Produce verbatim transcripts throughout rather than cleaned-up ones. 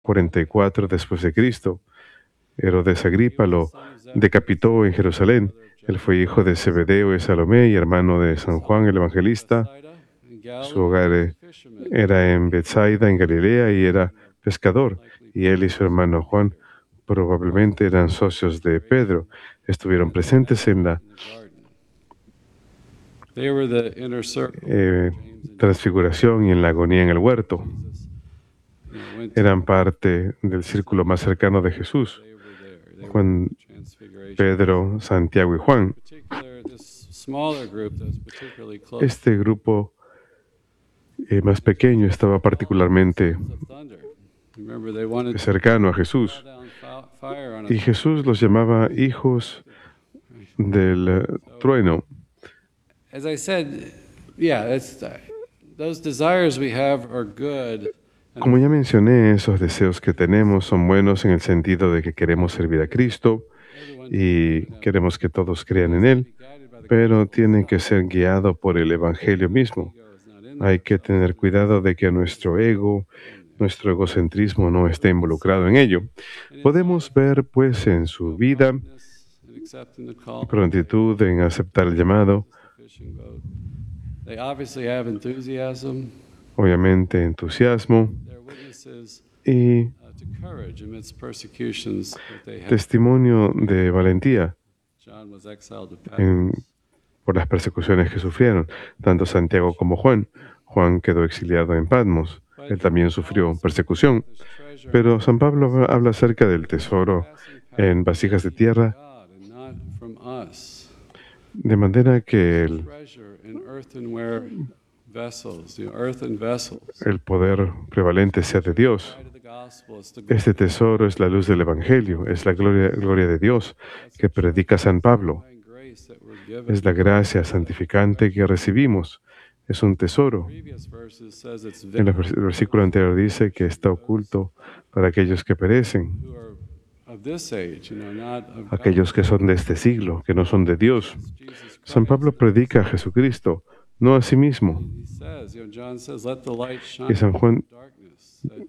cuarenta y cuatro después de Cristo. Herodes Agripa lo decapitó en Jerusalén. Él fue hijo de Zebedeo y Salomé y hermano de San Juan el Evangelista. Su hogar eh, era en Bethsaida, en Galilea, y era pescador. Y él y su hermano Juan probablemente eran socios de Pedro. Estuvieron presentes en la eh, transfiguración y en la agonía en el huerto. Eran parte del círculo más cercano de Jesús. Juan, Pedro, Santiago y Juan. Este grupo eh, más pequeño estaba particularmente cercano a Jesús. Y Jesús los llamaba hijos del eh, trueno. As I said, yeah, it's, uh, those desires we have are good. Como ya mencioné, esos deseos que tenemos son buenos en el sentido de que queremos servir a Cristo y queremos que todos crean en Él, pero tienen que ser guiados por el Evangelio mismo. Hay que tener cuidado de que nuestro ego, nuestro egocentrismo no esté involucrado en ello. Podemos ver, pues, en su vida prontitud en aceptar el llamado, They obviously have enthusiasm. obviamente entusiasmo They're witnesses y uh, to courage amidst persecutions that they have. testimonio de valentía John was exiled to en- Patmos. por las persecuciones que sufrieron, tanto Santiago como Juan. Juan quedó exiliado en Patmos. Él también sufrió persecución. There's treasure Pero San Pablo habla acerca del tesoro en vasijas de tierra, God and not from us. de manera que el, Treasure in earthenware vessels, you know, earthen vessels. el poder prevalente sea de Dios. Light of the gospel is the Este tesoro es la luz del Evangelio, es la gloria, gloria de Dios que predica San Pablo. divine grace that we're given. Es la gracia santificante que recibimos. Es un tesoro. Previous verses says it's En el vers- el versículo anterior dice que está oculto para aquellos que perecen, who are of this age, you know, not of God. aquellos que son de este siglo, que no son de Dios. Jesus San Christ. Pablo predica a Jesucristo, no a sí mismo. He says, you know, John says, let the light shine Y San Juan in darkness. That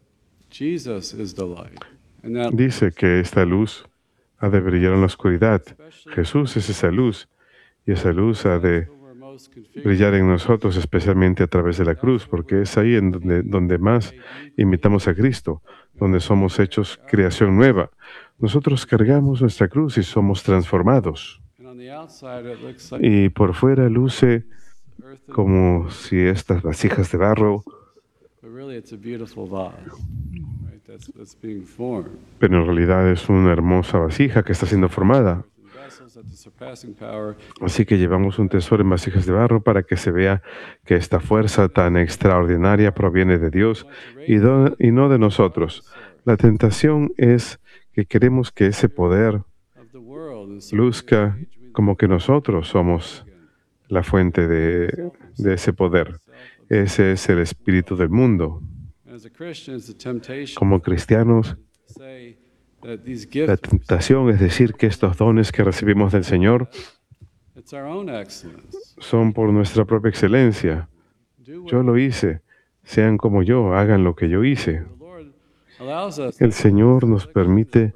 Jesus is the light. And that dice que esta luz ha de brillar en la oscuridad. Jesús es esa luz, y esa luz ha de who we're most configured. brillar en nosotros, especialmente a través de la cruz, porque es ahí en donde, donde más imitamos a Cristo, donde somos hechos creación nueva. Nosotros cargamos nuestra cruz y somos transformados. And on the outside, it looks like Y por fuera luce earthen, como si estas vasijas de barro, but really it's a beautiful vase, right? That's, that's being formed. pero en realidad es una hermosa vasija que está siendo formada. And vessels that the surpassing power Así que llevamos un tesoro en vasijas de barro para que se vea que esta fuerza tan extraordinaria proviene de Dios y, do- y no de nosotros. La tentación es que queremos que ese poder of the world. And so luzca como que nosotros somos la fuente de, de ese poder. Ese es el espíritu del mundo. as a Christian, it's a temptation Como cristianos, to say that these la gifts, tentación es decir que estos dones que recibimos del Señor it's our own excellence. son por nuestra propia excelencia. Do what Yo lo hice, sean como yo, hagan lo que yo hice. the Lord allows us El Señor nos permite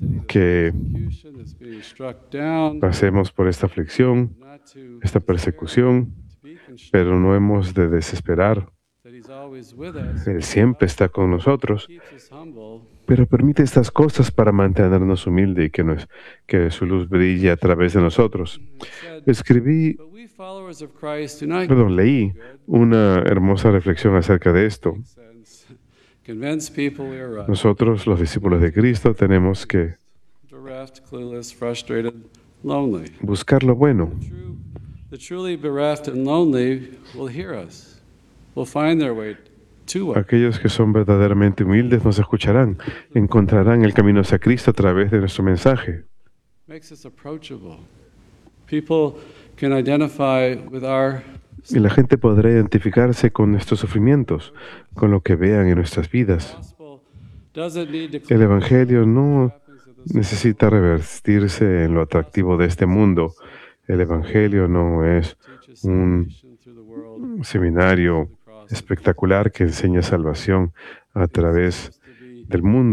que persecution that's being struck down, pasemos por esta aflicción, not to esta persecución, to be constrained, pero no hemos de desesperar. that He's always with us, Él siempre está con nosotros, keeps us humble, pero permite estas cosas para mantenernos humildes y que, nos- que su luz brille a través de nosotros. Escribí, but we followers of Christ do not perdón, leí una hermosa reflexión acerca de esto. sense convince people we are right, Nosotros, los discípulos de Cristo, tenemos que bereft, clueless, frustrated, lonely. buscar lo bueno. True, the truly bereft and lonely will hear us, will find their way to us. Aquellos que son verdaderamente humildes nos escucharán, encontrarán el camino hacia Cristo a través de nuestro mensaje. Makes us approachable. People can identify with our Y la gente podrá identificarse con nuestros sufrimientos, con lo que vean en nuestras vidas. gospel. Doesn't need to El Evangelio no necesita revertirse en lo atractivo de este mundo. El Evangelio no es teach us un salvation through the world. seminario espectacular que enseña salvación a través del mundo.